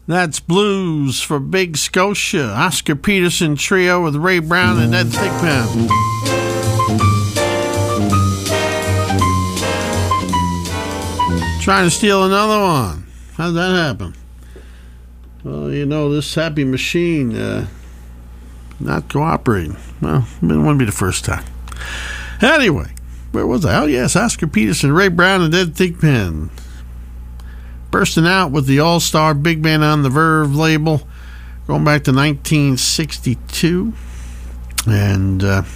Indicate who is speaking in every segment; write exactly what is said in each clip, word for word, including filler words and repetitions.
Speaker 1: That's Blues for Big Scotia. Oscar Peterson Trio with Ray Brown and Ed Thigpen. Trying to steal another one. How'd that happen? Well, you know, this happy machine uh, not cooperating. Well, it wouldn't be the first time. Anyway, where was I? Oh, yes, Oscar Peterson, Ray Brown, and Ed Thigpen. Bursting out with the All-Star Big Band on the Verve label, going back to nineteen sixty-two. And, uh,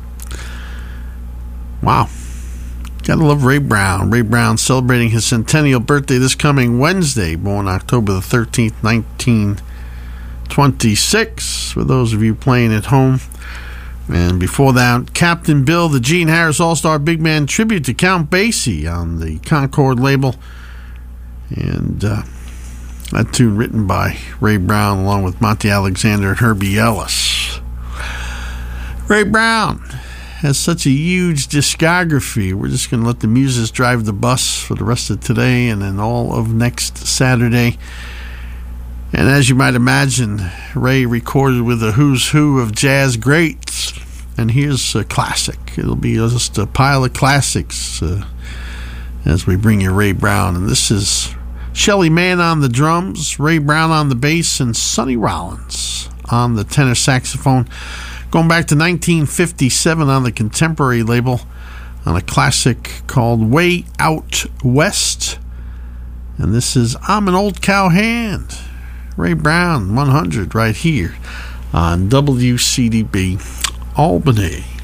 Speaker 1: wow. Gotta love Ray Brown. Ray Brown celebrating his centennial birthday this coming Wednesday, born October the thirteenth, nineteen twenty-six, for those of you playing at home. And before that, Captain Bill, the Gene Harris All-Star Big Band tribute to Count Basie on the Concord label. And uh, that tune written by Ray Brown along with Monty Alexander and Herbie Ellis. Ray Brown has such a huge discography. We're just going to let the muses drive the bus for the rest of today and then all of next Saturday. And as you might imagine, Ray recorded with a who's who of jazz greats. And here's a classic. It'll be just a pile of classics uh, as we bring you Ray Brown. And this is Shelly Manne on the drums, Ray Brown on the bass, and Sonny Rollins on the tenor saxophone. Going back to nineteen fifty-seven on the Contemporary label on a classic called Way Out West. And this is I'm an Old Cowhand. Ray Brown one hundred right here on W C D B Albany.